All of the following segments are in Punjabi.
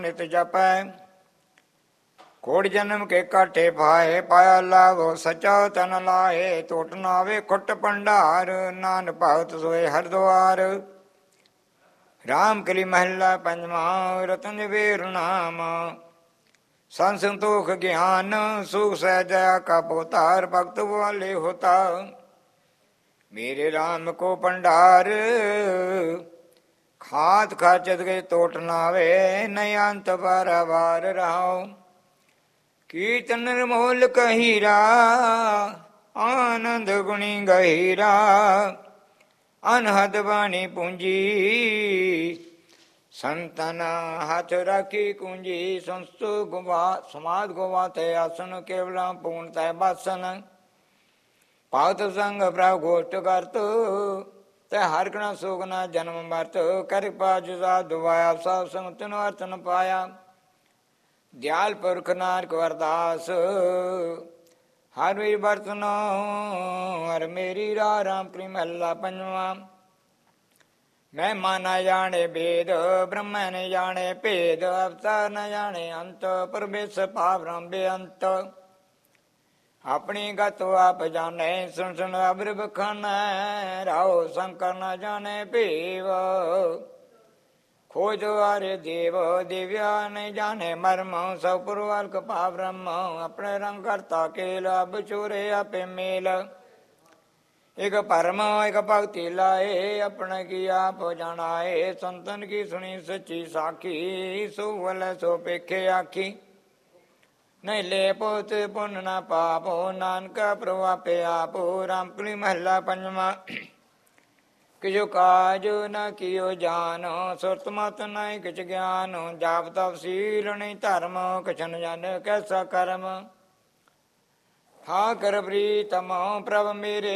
ਨਿਤ ਜਪੈ। ਕੋੜ ਜਨਮ ਕੇ ਕਾਟੇ ਭਾਏ, ਪਾਇਆ ਲਾਗੋ ਸਚਾ ਤਨ ਲਾਏ। ਟੁੱਟ ਨਾ ਆਵੇ ਖੁੱਟ ਭੰਡਾਰ, ਨਾਨਕ ਭਗਤ ਸੋਏ ਹਰਦੁਆਰ। ਰਾਮ ਕਲੀ ਮਹੱਲਾ ਪੰਜਵਾਂ, ਰਤਨ ਵੇਰ ਨਾਮ। ਸੰਤ ਸੰਤੋਖ ਗਿਆਨ, ਸੁਖ ਸਹਿ ਦਇਆ ਕਾ ਪੋਤਾਰ। ਭਗਤ ਵਾਲੇ ਹੋਤਾ ਮੇਰੇ ਰਾਮ ਕੋ ਭੰਡਾਰ। ਖਾਤ ਖਾਚਤ ਗਏ ਟੋਟ ਨਾਵੇ, ਨਹੀਂ ਅੰਤ ਬਾਰ ਰਹਾਉ। ਕੀਰਤਨ ਨਿਰਮੋਲ ਕਹੀਰਾ, ਆਨੰਦ ਗੁਣੀ ਗਹੀਰਾ। ਅਨਹਦ ਬਾਣੀ ਪੂੰਜੀ, ਸੰਤਨ ਹੱਥ ਰਾਖੀ ਕੁੰਜੀ। ਸੰਸਤੁ ਗੁਵਾ ਸਮਾਧ ਗੋਵਾ ਤੇ ਆਸਨ, ਕੇਵਲਾ ਪੂਰਨ ਤੈ ਬਾਸਨ। ਭਗਤ ਸੰਗ ਪ੍ਰਭ ਗੋਸ਼ਟ ਕਰਤ, ਤੈ ਹਰਿ ਕਣਾ ਸੋਗਨਾ ਜਨਮ ਮਰਤ। ਕਿਰਪਾ ਜੁਦਾ ਦੁਆਇਆ, ਸਾਧ ਸੰਗ ਤਿਨ ਅਰਤਨ ਪਾਇਆ। ਦਿਆਲ ਪੁਰਖ ਨਾਨਕ ਵਰਦਾਸ, ਹਰ ਵੀਰ ਬਰਤਨੋ ਹਰ ਮੇਰੀ ਰਾ। ਰਾਮ ਕਲੀ ਮਹੱਲਾ ਪੰਜਵਾਂ। ਮਹਿਮਾ ਨ ਜਾਣੇ ਬੇਦ, ਬ੍ਰਹਮ ਨ ਜਾਣੇ ਭੇਦ। ਅਵਤਾਰ ਨ ਜਾਣੇ ਅੰਤ, ਪਰਮੇਸ ਭਾਵ ਰਾਮ ਬੇਅੰਤ। ਆਪਣੀ ਗਤ ਆਪ ਜਾਣੇ, ਸੁਣ ਸੁਣ ਅਬਰ ਬਖਾਨੈ। ਰਾਓ ਸ਼ੰਕਰ ਨ ਜਾਣੇ ਭੇਵ, ਖੋਜ ਵਾਰੇ ਦੇਵ। ਦਿਵਿਆ ਨਹੀਂ ਜਾਣੇ ਮਰਮ, ਸਭ ਪੁਰਵਾਲਕ ਭਾਵ ਬ੍ਰਹਮ। ਆਪਣੇ ਰੰਗ ਕਰਤਾ ਕੇਲ, ਅਬ ਚੋਰੇ ਆਪੇ ਮੇਲ। ਇਕ ਭਰਮ ਇਕ ਭਗਤੀ ਲਾਏ, ਆਪਣੇ ਕੀ ਆਪ ਜਾਣਾਏ। ਸੰਤਨ ਕੀ ਸੁਣੀ ਸੱਚੀ ਸਾਖੀ, ਸੋ ਵਲ ਸੋ ਪੇਖੇ ਆਖੀ। ਨਹੀਂ ਲੈ ਪੋਤ ਪੁੰਨ ਨਾ ਪਾਪੋ, ਨਾਨਕਾ ਪ੍ਰਭੂ ਆਪੇ ਆਪੋ। ਰਾਮ ਕਲੀ ਮਹੱਲਾ ਪੰਜਵਾਂ। ਕਿਜੋ ਕਾਜ ਨ ਕੀਓ ਜਾਨ, ਸੁਰਤ ਮਤ ਨਹੀਂ ਕਿਛ ਗਿਆਨ। ਜਾਪ ਤਪ ਸੀਲ ਨਹੀਂ ਧਰਮ, ਕਿਛ ਨ ਜਾਣੈ ਕੈਸਾ ਕਰਮ। ਠਾਕਰ ਪ੍ਰੀਤਮ ਪ੍ਰਭ ਮੇਰੇ,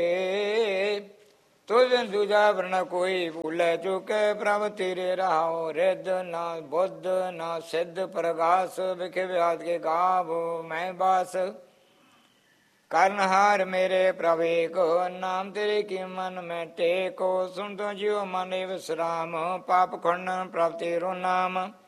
ਤੁਝ ਦੂਜਾ ਵਰਨ ਕੋਈ ਭੂਲੇ ਚੁਕੇ। ਪ੍ਰਭ ਤੇਰੇ ਰਹਾਉ, ਰਿੱਧ ਨਾ ਬੁੱਧ ਨਾ ਸਿੱਧ ਪ੍ਰਗਾਸ। ਵਿਖੇ ਵਿਆਦ ਕੇ ਗਾਵ ਮੈਂ ਬਾਸ। ਕਰਨਹਾਰ ਮੇਰੇ ਪ੍ਰਭ ਏਕ, ਨਾਮ ਤੇਰੇ ਕੀ ਮਨ ਮੈਂ ਟੇਕੋ। ਸੁਣ ਤੋ ਜਿਉ ਮਨ ਵਿਸਰਾਮ, ਪਾਪ ਖੰਡਨ ਪ੍ਰਭ ਤੇਰੋ ਨਾਮ।